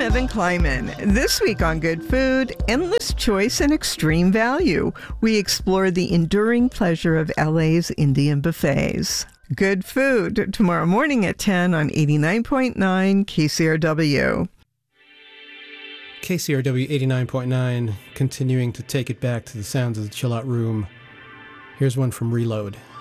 Evan Kleiman. This week on Good Food, endless choice and extreme value. We explore the enduring pleasure of LA's Indian buffets. Good Food, tomorrow morning at 10 on 89.9 KCRW. KCRW 89.9, continuing to take it back to the sounds of the Chill Out Room. Here's one from Reload.